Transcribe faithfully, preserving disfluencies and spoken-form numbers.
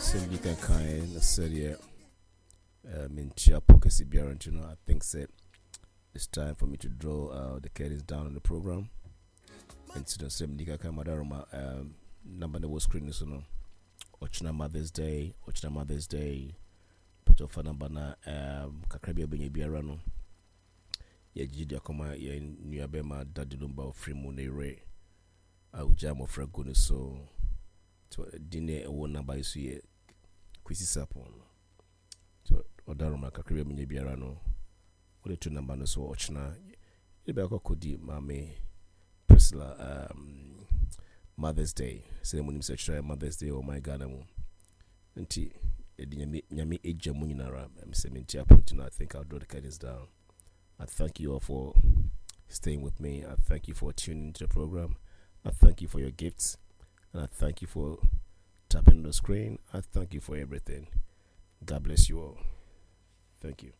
Same you can kind of said yeah. Um, in Chia Pockets, you know, I think said it's time for me to draw uh, the curtains down on the program. And to the same Nika Kamadaruma, um, number that was screen is no. Ochina Mother's Day, Ochina Mother's Day, Pato Fanabana, um, Kakrabia Benny Biarano. Ye Jidia Koma, ye New Abema, Dadilumba, Fremune Ray, Aujamo Fraguni, so to dinner a one number is here, Quissy Sapon. To Odaruma, Kakrabia Benny Biarano, what the two number so Ochina, Ibaka Kudi, Mame, Priscilla, um, Mother's Day. Ceremony such as Mother's Day. Oh my God, I'm anti. Yami age munara. I'm saying I think I'll draw the curtains down. I thank you all for staying with me. I thank you for tuning into the program. I thank you for your gifts, and I thank you for tapping the screen. I thank you for everything. God bless you all. Thank you.